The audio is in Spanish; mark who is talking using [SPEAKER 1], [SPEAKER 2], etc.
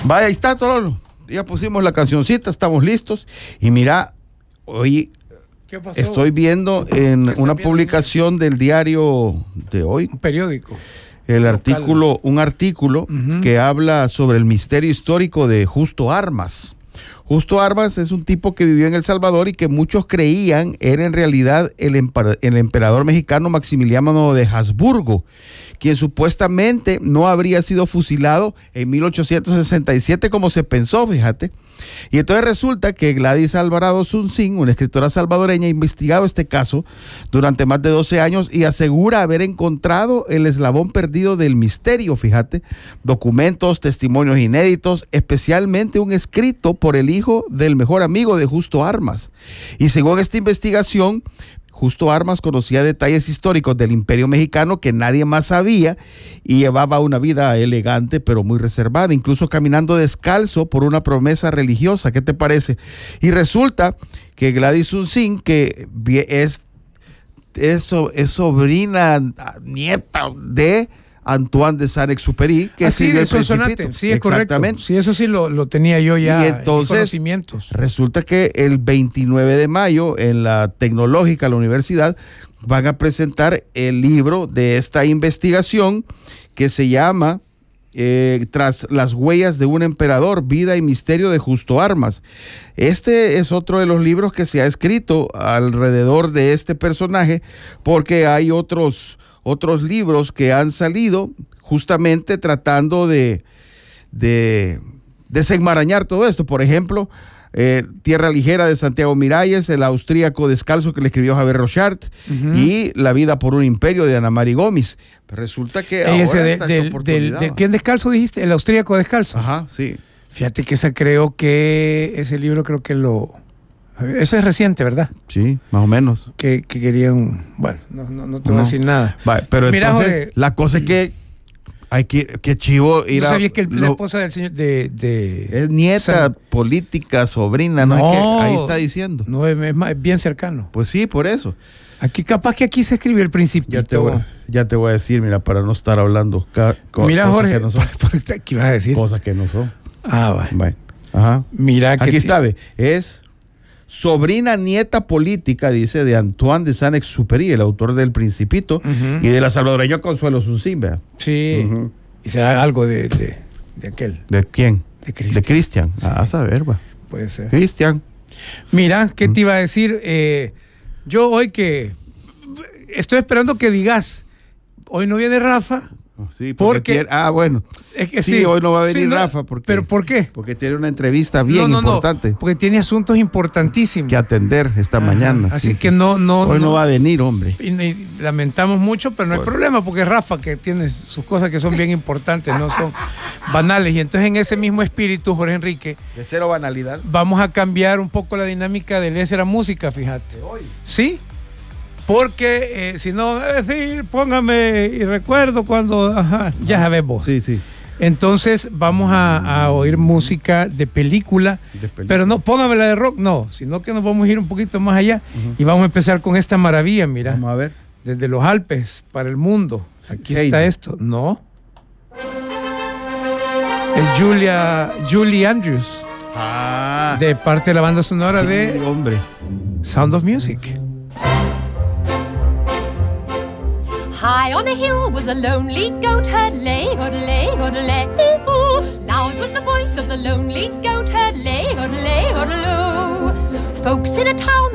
[SPEAKER 1] Vaya, ahí está todo. Ya pusimos la cancioncita, estamos listos. Y mira, hoy estoy viendo en una publicación del diario de hoy.
[SPEAKER 2] Un periódico.
[SPEAKER 1] Un artículo que habla sobre el misterio histórico de Justo Armas. Justo Armas es un tipo que vivió en El Salvador y que muchos creían era en realidad el emperador mexicano Maximiliano de Habsburgo, quien supuestamente no habría sido fusilado en 1867 como se pensó, fíjate. Y entonces resulta que Gladys Alvarado Suncín, una escritora salvadoreña, ha investigado este caso durante más de 12 años y asegura haber encontrado el eslabón perdido del misterio, fíjate, documentos, testimonios inéditos, especialmente un escrito por el hijo del mejor amigo de Justo Armas. Y según esta investigación, Justo Armas conocía detalles históricos del Imperio Mexicano que nadie más sabía y llevaba una vida elegante pero muy reservada, incluso caminando descalzo por una promesa religiosa. ¿Qué te parece? Y resulta que Gladys Suncín, que es sobrina, nieta de Antoine de Saint-Exupéry, que
[SPEAKER 2] sí, de Sonsonate, sí, es correcto. Sí, eso sí lo tenía yo ya.
[SPEAKER 1] Y entonces,
[SPEAKER 2] en conocimientos.
[SPEAKER 1] Resulta que el 29 de mayo en la Tecnológica, la universidad, van a presentar el libro de esta investigación que se llama Tras las huellas de un emperador, vida y misterio de Justo Armas. Este es otro de los libros que se ha escrito alrededor de este personaje, porque hay otros libros que han salido justamente tratando de desenmarañar todo esto. Por ejemplo, Tierra Ligera de Santiago Miralles, el austríaco descalzo que le escribió Javier Rochart, y La vida por un imperio de Ana Mari Gómez. Resulta que ahora está esta oportunidad.
[SPEAKER 2] ¿De quién descalzo dijiste? El austríaco descalzo.
[SPEAKER 1] Ajá, sí.
[SPEAKER 2] Fíjate que ese libro creo que eso es reciente, ¿verdad?
[SPEAKER 1] Sí, más o menos.
[SPEAKER 2] Que querían... Bueno, no te voy a decir nada.
[SPEAKER 1] Vale, pero mira, entonces, Jorge, la cosa es que hay que chivo ir a...
[SPEAKER 2] ¿No sabías que la esposa del señor
[SPEAKER 1] es nieta, política, sobrina, ¿no? Es que ahí está diciendo.
[SPEAKER 2] No, es bien cercano.
[SPEAKER 1] Pues sí, por eso.
[SPEAKER 2] Capaz que aquí se escribió el Principito.
[SPEAKER 1] Ya te voy a decir, mira, para no estar hablando
[SPEAKER 2] mira, Jorge,
[SPEAKER 1] que no son.
[SPEAKER 2] ¿Qué ibas a decir?
[SPEAKER 1] Cosas que no son.
[SPEAKER 2] Vale.
[SPEAKER 1] Ajá.
[SPEAKER 2] Mira que...
[SPEAKER 1] Aquí está, ve. Es... sobrina nieta política, dice, de Antoine de Saint-Exupéry, el autor del Principito, y de la salvadoreña Consuelo Suncín, ¿verdad?
[SPEAKER 2] Sí. Y será algo de aquel.
[SPEAKER 1] ¿De quién?
[SPEAKER 2] De Cristian.
[SPEAKER 1] De Cristian.
[SPEAKER 2] Sí.
[SPEAKER 1] A saber, va.
[SPEAKER 2] Puede ser.
[SPEAKER 1] Cristian.
[SPEAKER 2] Mira, ¿qué te iba a decir? Yo hoy que estoy esperando que digas, hoy no viene Rafa.
[SPEAKER 1] Sí, porque bueno.
[SPEAKER 2] Es que
[SPEAKER 1] sí, hoy no va a venir Rafa.
[SPEAKER 2] ¿Pero por qué?
[SPEAKER 1] Porque tiene una entrevista bien importante.
[SPEAKER 2] Porque tiene asuntos importantísimos
[SPEAKER 1] que atender esta mañana.
[SPEAKER 2] Así que
[SPEAKER 1] hoy
[SPEAKER 2] no
[SPEAKER 1] va a venir, hombre.
[SPEAKER 2] Y lamentamos mucho, pero no hay problema, porque Rafa, que tiene sus cosas que son bien importantes, no son banales. Y entonces en ese mismo espíritu, Jorge Enrique,
[SPEAKER 1] de cero banalidad,
[SPEAKER 2] vamos a cambiar un poco la dinámica de Eliezer a música, fíjate.
[SPEAKER 1] Hoy.
[SPEAKER 2] Sí. Porque si no, póngame y recuerdo cuando, ya sabemos.
[SPEAKER 1] Sí.
[SPEAKER 2] Entonces vamos a oír música de película, pero no, póngame la de rock, no, sino que nos vamos a ir un poquito más allá y vamos a empezar con esta maravilla, mira.
[SPEAKER 1] Vamos a ver.
[SPEAKER 2] Desde los Alpes para el mundo. Aquí está esto, ¿no? Es Julie Andrews. De parte de la banda sonora de Sound of Music.
[SPEAKER 3] High on a hill was a lonely goat herd, lay, hoodlay, hoodlay, ooh. Loud was the voice of the lonely goat herd, lay, hoodlay, hoodloo. Folks in a town